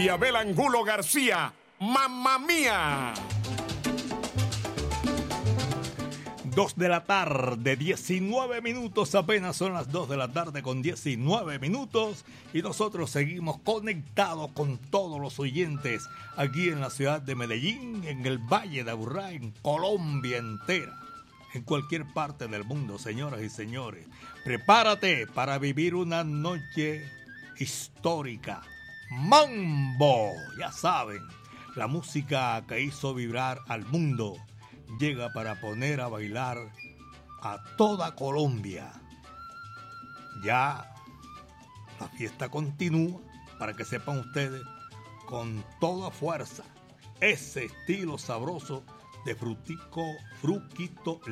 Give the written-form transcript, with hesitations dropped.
y Abel Angulo García, Mamma Mía. 2 de la tarde, 19 minutos, apenas son las 2 de la tarde con 19 minutos y nosotros seguimos conectados con todos los oyentes aquí en la ciudad de Medellín, en el Valle de Aburrá, en Colombia entera, en cualquier parte del mundo, señoras y señores. Prepárate para vivir una noche histórica. Mambo, ya saben, la música que hizo vibrar al mundo llega para poner a bailar a toda Colombia. Ya la fiesta continúa, para que sepan ustedes, con toda fuerza, ese estilo sabroso de Fruquito